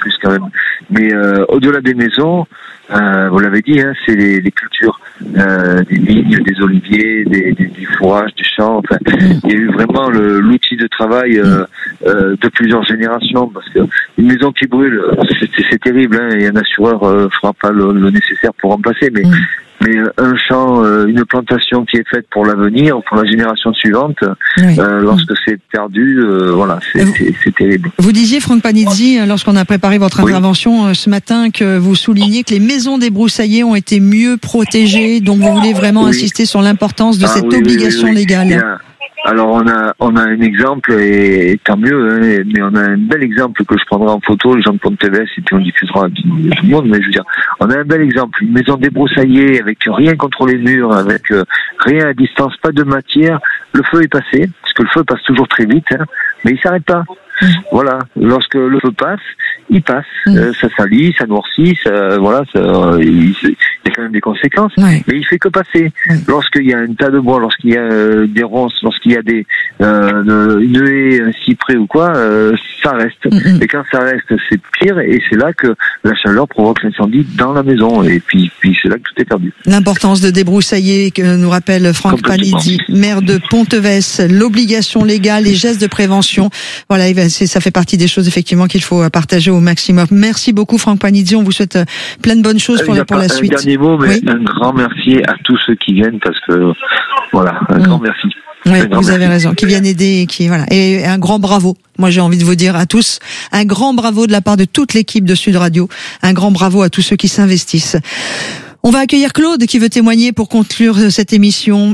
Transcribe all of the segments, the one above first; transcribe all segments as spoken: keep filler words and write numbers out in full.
plus quand même. Mais euh, au-delà des maisons, euh, vous l'avez dit, hein, c'est les, les cultures, euh, des vignes, des oliviers, des, des, des fourrages, des champs. Enfin, il y a eu vraiment le, l'outil de travail euh, euh, de plusieurs générations, parce que une maison qui brûle, c'est, c'est terrible, hein, et un assureur euh, fera pas le, le nécessaire pour remplacer, mais mais un champ, euh, une plantation qui est faite pour l'avenir, pour la génération suivante, oui. euh, lorsque c'est perdu, euh, voilà, c'est, vous, c'est, c'est terrible. Vous disiez, Franck Panizzi, lorsqu'on a préparé votre intervention oui. ce matin, que vous soulignez que les maisons débroussaillées ont été mieux protégées, donc vous voulez vraiment oui. insister sur l'importance de ah, cette oui, obligation oui, oui, oui. légale. Bien. Alors on a on a un exemple et, et tant mieux, hein, mais on a un bel exemple que je prendrai en photo, les gens de Ponteves, et puis on diffusera à tout le monde. Mais je veux dire, on a un bel exemple, une maison débroussaillée avec rien contre les murs, avec euh, rien à distance, pas de matière. Le feu est passé, parce que le feu passe toujours très vite, hein, mais il s'arrête pas. Mmh. Voilà, lorsque le feu passe, il passe, mmh. euh, ça salit, ça noircit, ça, voilà, ça, euh, il, il y a quand même des conséquences, ouais. mais il fait que passer. Mmh. Lorsqu'il y a un tas de bois, lorsqu'il y a euh, des ronces, lorsqu'il y a des euh, une haie, un cyprès ou quoi, euh, ça reste. Mmh. Et quand ça reste, c'est pire, et c'est là que la chaleur provoque l'incendie dans la maison, et puis, puis c'est là que tout est perdu. L'importance de débroussailler, que nous rappelle Franck Panizzi, maire de Ponteves, l'obligation légale, les gestes de prévention. Voilà, c'est, ça fait partie des choses effectivement qu'il faut partager au maximum. Merci beaucoup Franck Panizzi, on vous souhaite plein de bonnes choses pour, pour la suite. Un dernier mot, mais oui. un grand merci à tous ceux qui viennent, parce que voilà, un mmh. grand merci. Oui, vous merci. avez raison, qui viennent aider, et qui voilà, et un grand bravo. Moi, j'ai envie de vous dire à tous, un grand bravo de la part de toute l'équipe de Sud Radio, un grand bravo à tous ceux qui s'investissent. On va accueillir Claude qui veut témoigner pour conclure cette émission.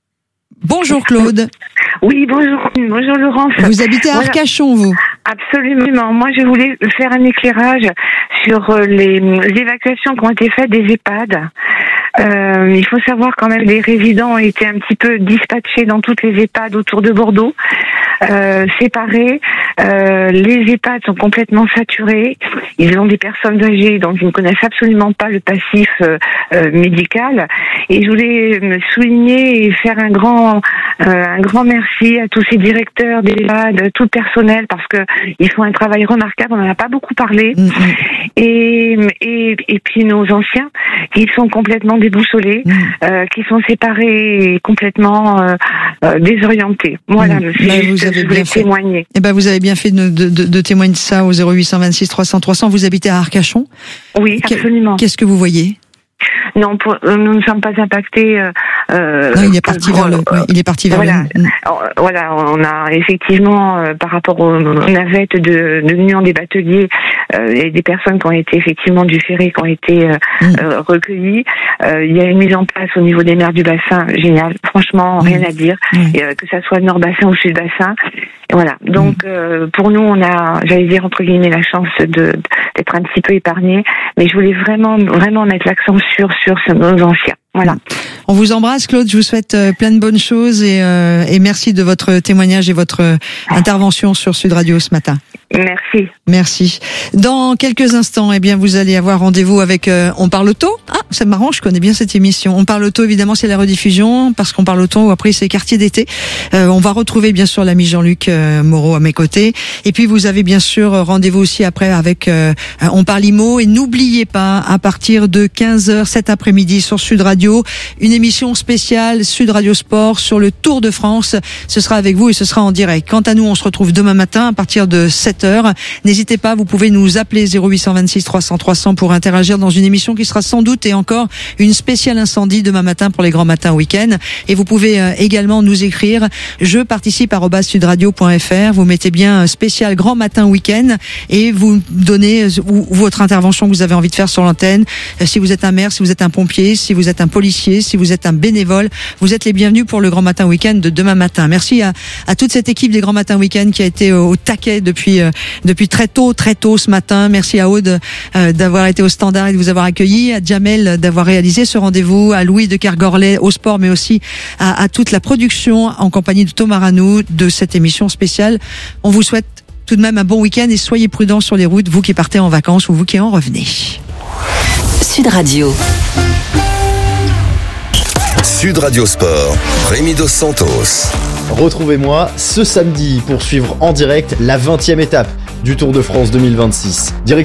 Bonjour Claude. Oui, bonjour, bonjour Laurence. Vous habitez à voilà. Arcachon, vous? Absolument. Moi, je voulais faire un éclairage sur les, les évacuations qui ont été faites des EHPAD. Euh, il faut savoir quand même que les résidents ont été un petit peu dispatchés dans toutes les EHPAD autour de Bordeaux, euh, séparés. Euh, les EHPAD sont complètement saturés. Ils ont des personnes âgées, donc ils ne connaissent absolument pas le passif euh, euh, médical. Et je voulais me souligner et faire un grand, euh, un grand merci à tous ces directeurs d'EHPAD, tout le personnel, parce que ils font un travail remarquable. On n'en a pas beaucoup parlé. Mmh. Et, et et puis nos anciens, qui sont complètement déboussolés, mmh. euh, qui sont séparés et complètement euh, euh, désorientés. Voilà, mmh. c'est juste, je voulais témoigner. Eh ben, vous avez bien fait de, de, de témoigner de ça au zéro huit cent vingt-six trois cents trois cents. Vous habitez à Arcachon? Oui, absolument. Qu'est-ce que vous voyez? Non, pour, euh, nous ne sommes pas impactés. Euh, non, il est parti vers le. Ouais, il est parti vers voilà, le. Voilà, on a effectivement euh, par rapport aux navettes de, de l'Union des bateliers euh, et des personnes qui ont été effectivement du ferry qui ont été euh, mm. euh, recueillies. Euh, il y a une mise en place au niveau des maires du bassin, génial. Franchement, mm. rien à dire. Mm. Et, euh, que ça soit Nord Bassin ou Sud Bassin. Et voilà. Donc mm. euh, pour nous, on a, j'allais dire entre guillemets, la chance de d'être un petit peu épargnés. Mais je voulais vraiment, vraiment mettre l'accent sur sur nos anciens. Voilà. On vous embrasse, Claude. Je vous souhaite plein de bonnes choses et, euh, et merci de votre témoignage et votre intervention sur Sud Radio ce matin. Merci. Merci. Dans quelques instants, eh bien, vous allez avoir rendez-vous avec euh, On parle auto. Ah, c'est marrant, je connais bien cette émission. On parle auto, évidemment, c'est la rediffusion parce qu'on parle auto. Après, c'est Quartier d'été. Euh, on va retrouver bien sûr l'ami Jean-Luc euh, Moreau à mes côtés. Et puis, vous avez bien sûr rendez-vous aussi après avec euh, On parle IMO. Et n'oubliez pas, à partir de quinze heures cet après-midi sur Sud Radio, une émission spéciale Sud Radio Sport sur le Tour de France. Ce sera avec vous et ce sera en direct. Quant à nous, on se retrouve demain matin à partir de sept heures. N'hésitez pas, vous pouvez nous appeler zéro huit cent vingt-six trois cents trois cents pour interagir dans une émission qui sera sans doute et encore une spéciale incendie demain matin pour les grands matins week-end. Et vous pouvez euh, également nous écrire je participe arobase sudradio point f r. Vous mettez bien spécial grand matin week-end et vous donnez euh, votre intervention que vous avez envie de faire sur l'antenne. Euh, si vous êtes un maire, si vous êtes un pompier, si vous êtes un policier, si vous êtes un bénévole, vous êtes les bienvenus pour le grand matin week-end de demain matin. Merci à, à toute cette équipe des grands matins week-end qui a été au, au taquet depuis euh, depuis très tôt, très tôt ce matin. Merci à Aude euh, d'avoir été au standard et de vous avoir accueilli, à Jamel d'avoir réalisé ce rendez-vous, à Louis de Kergorlet au sport, mais aussi à, à toute la production en compagnie de Thomas Ranou de cette émission spéciale. On vous souhaite tout de même un bon week-end et soyez prudents sur les routes, vous qui partez en vacances ou vous qui en revenez. Sud Radio. Sud Radio Sport, Rémi Dos Santos. Retrouvez-moi ce samedi pour suivre en direct la vingtième étape du Tour de France deux mille vingt-six. Direction